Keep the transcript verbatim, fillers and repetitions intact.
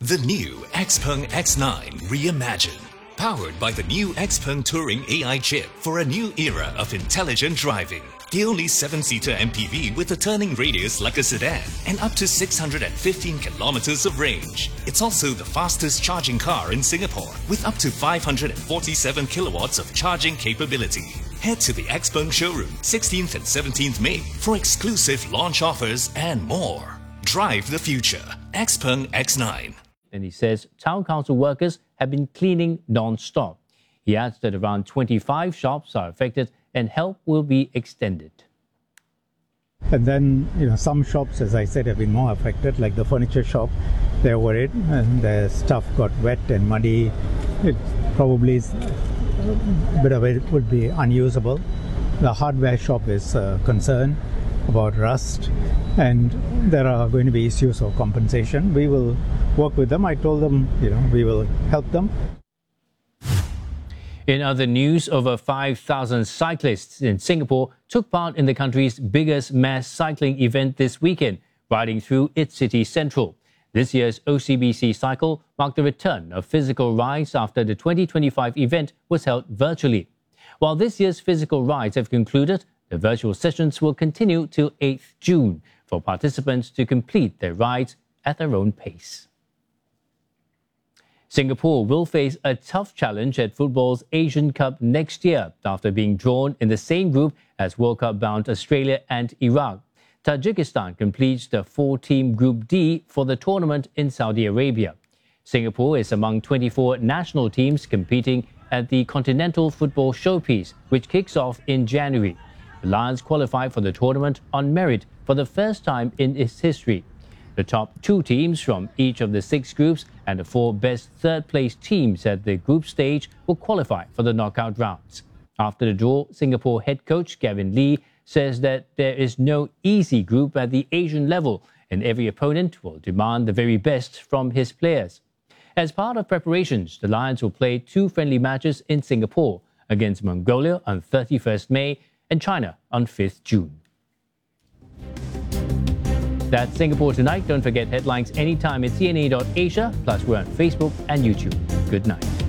The new Xpeng X nine Reimagined. Powered by the new Xpeng Touring A I chip for a new era of intelligent driving. The only seven-seater M P V with a turning radius like a sedan and up to six hundred fifteen kilometers of range. It's also the fastest charging car in Singapore with up to five hundred forty-seven kilowatts of charging capability. Head to the Xpeng showroom sixteenth and seventeenth May for exclusive launch offers and more. Drive the future. Xpeng X nine. And he says town council workers have been cleaning non-stop. He adds that around twenty-five shops are affected and help will be extended. And then, you know, some shops, as I said, have been more affected, like the furniture shop. They're worried and their stuff got wet and muddy. It probably is, a bit of it would be unusable. The hardware shop is uh, concerned about rust, and there are going to be issues of compensation. We will work with them. I told them, you know, we will help them. In other news, over five thousand cyclists in Singapore took part in the country's biggest mass cycling event this weekend, riding through its city central. This year's O C B C Cycle marked the return of physical rides after the twenty twenty-five event was held virtually. While this year's physical rides have concluded, the virtual sessions will continue till eighth June for participants to complete their rides at their own pace. Singapore will face a tough challenge at football's Asian Cup next year after being drawn in the same group as World Cup-bound Australia and Iraq. Tajikistan completes the four-team Group D for the tournament in Saudi Arabia. Singapore is among twenty-four national teams competing at the Continental Football Showpiece, which kicks off in January. The Lions qualified for the tournament on merit for the first time in its history. The top two teams from each of the six groups and the four best third-place teams at the group stage will qualify for the knockout rounds. After the draw, Singapore head coach Gavin Lee says that there is no easy group at the Asian level and every opponent will demand the very best from his players. As part of preparations, the Lions will play two friendly matches in Singapore against Mongolia on thirty-first May and China on fifth June. That's Singapore Tonight. Don't forget headlines anytime at C N A dot Asia. Plus, we're on Facebook and YouTube. Good night.